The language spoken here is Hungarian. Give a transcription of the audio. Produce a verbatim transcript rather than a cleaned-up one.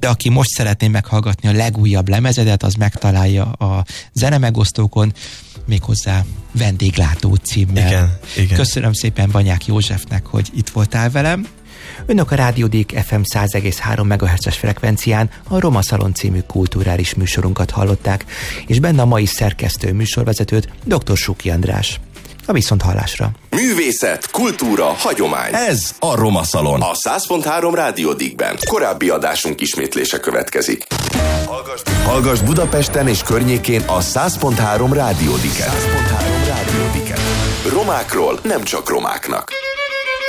de aki most szeretné meghallgatni a legújabb lemezedet, az megtalálja a zenemegosztókon, méghozzá Vendéglátó címmel. Igen, igen. Köszönöm szépen Banyák Józsefnek, hogy itt voltál velem. Önök a Rádiódék ef em száz egész három megahertzes frekvencián a Roma Szalon című kulturális műsorunkat hallották, és benne a mai szerkesztő műsorvezetőt, dr. Suki András. A viszonthallásra. Művészet, kultúra, hagyomány. Ez a Roma Szalon. A száz pont három Rádiódékben. Korábbi adásunk ismétlése következik. Hallgass, hallgass Budapesten és környékén a száz pont három Rádiódéket. száz pont három Rádiódéket. Romákról nem csak romáknak.